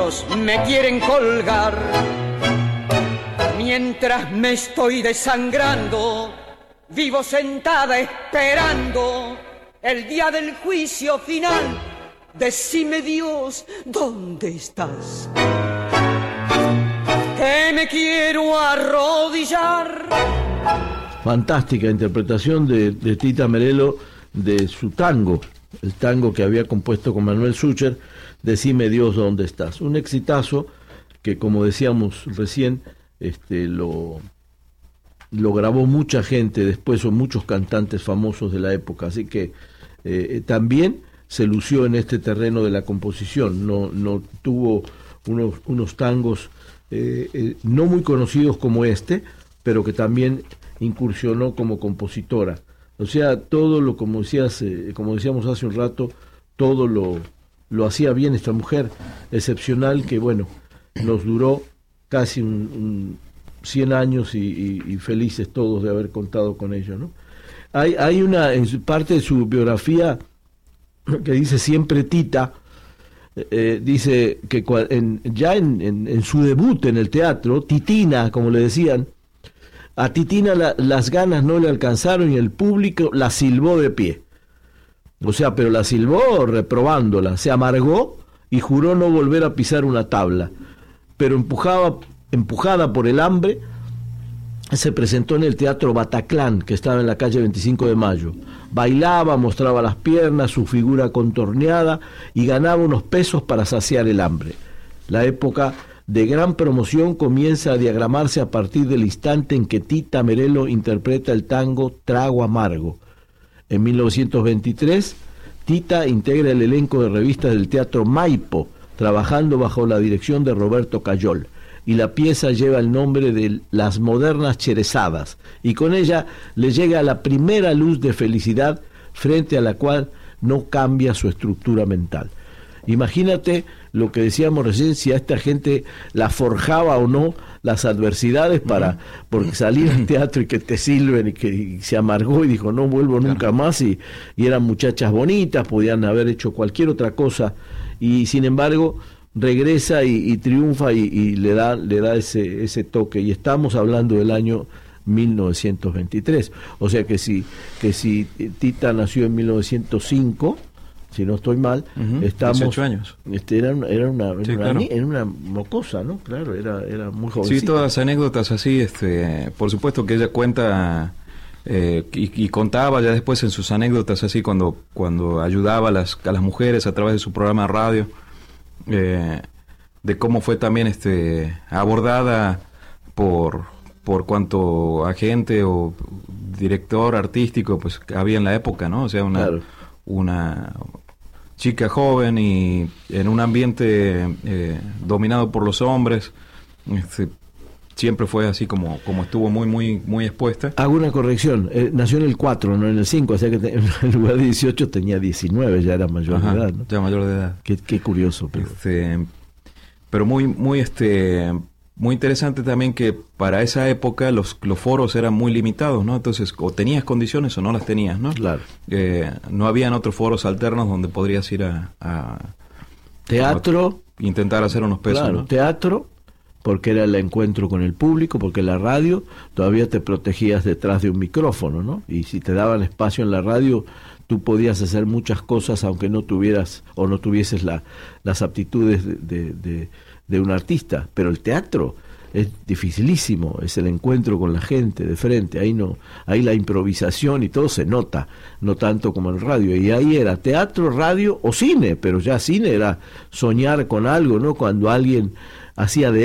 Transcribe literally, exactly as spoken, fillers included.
otros me quieren colgar. Mientras me estoy desangrando, vivo sentada esperando el día del juicio final. Decime, Dios, ¿dónde estás? Que me quiero arrodillar. Fantástica interpretación de, de Tita Merelo de su tango, el tango que había compuesto con Manuel Sucher, Decime, Dios, ¿dónde estás? Un exitazo que, como decíamos recién, este, lo, lo grabó mucha gente después, o muchos cantantes famosos de la época, así que eh, también se lució en este terreno de la composición. No, no tuvo unos, unos tangos eh, eh, no muy conocidos como este, pero que también incursionó como compositora. O sea, todo lo, como decías, eh, como decíamos hace un rato, todo lo, lo hacía bien esta mujer excepcional que, bueno, nos duró casi un, un cien años y, y, y felices todos de haber contado con ella, ¿no? Hay, hay una, en su, parte de su biografía que dice siempre Tita, eh, dice que en, ya en, en, en su debut en el teatro, Titina, como le decían, a Titina la, las ganas no le alcanzaron y el público la silbó de pie. O sea, pero la silbó reprobándola, se amargó y juró no volver a pisar una tabla. Pero empujaba, empujada por el hambre, se presentó en el Teatro Bataclan, que estaba en la calle veinticinco de mayo. Bailaba, mostraba las piernas, su figura contorneada, y ganaba unos pesos para saciar el hambre. La época de gran promoción comienza a diagramarse a partir del instante en que Tita Merelo interpreta el tango Trago Amargo. En mil novecientos veintitrés, Tita integra el elenco de revistas del Teatro Maipo, trabajando bajo la dirección de Roberto Cayol, y la pieza lleva el nombre de Las Modernas Cherezadas, y con ella le llega la primera luz de felicidad frente a la cual no cambia su estructura mental. Imagínate lo que decíamos recién, si a esta gente la forjaba o no las adversidades para, porque salir al teatro y que te silben, y que y se amargó y dijo no vuelvo nunca más, y, y eran muchachas bonitas, podían haber hecho cualquier otra cosa, y sin embargo regresa y, y triunfa y, y le da, le da ese, ese toque, y estamos hablando del año mil novecientos veintitrés, o sea que si, que si Tita nació en mil novecientos cinco, si no estoy mal, uh-huh. estamos... dieciocho años. Este, era, una, era, una, sí, era, claro. una, era una mocosa, ¿no? Claro, era, era muy jovencita. Sí, todas anécdotas así, este, por supuesto que ella cuenta eh, y, y contaba ya después en sus anécdotas así cuando, cuando ayudaba a las, a las mujeres a través de su programa de radio, eh, de cómo fue también este, abordada por, por cuanto agente o director artístico pues que había en la época, ¿no? O sea, una... Claro. una chica joven y en un ambiente eh, dominado por los hombres, este, siempre fue así como, como estuvo muy muy muy expuesta. Hago una corrección, eh, nació en el cuatro, no en el cinco, o sea que te, en lugar de dieciocho tenía diecinueve, ya era mayor Ajá, de edad, ¿no? Ya mayor de edad. Qué, qué curioso. Pero, este, pero muy muy este muy interesante también que para esa época los, los foros eran muy limitados, ¿no? Entonces, o tenías condiciones o no las tenías, ¿no? Claro. Eh, no habían otros foros alternos donde podrías ir a... a teatro. A intentar hacer unos pesos, claro, ¿no? Teatro, porque era el encuentro con el público, porque la radio todavía te protegías detrás de un micrófono, ¿no? Y si te daban espacio en la radio, tú podías hacer muchas cosas aunque no tuvieras o no tuvieses la, las aptitudes de... de, de de un artista, pero el teatro es dificilísimo, es el encuentro con la gente de frente, ahí no, ahí la improvisación y todo se nota, no tanto como en radio, y ahí era teatro, radio o cine, pero ya cine era soñar con algo, ¿no? Cuando alguien hacía de